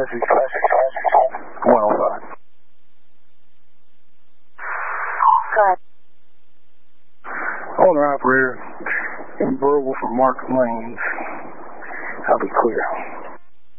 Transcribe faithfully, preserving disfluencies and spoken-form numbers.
Classic, classic, classic. one oh five. Go ahead. Owner operator, in Burwell from Mark Lanes. I'll be clear.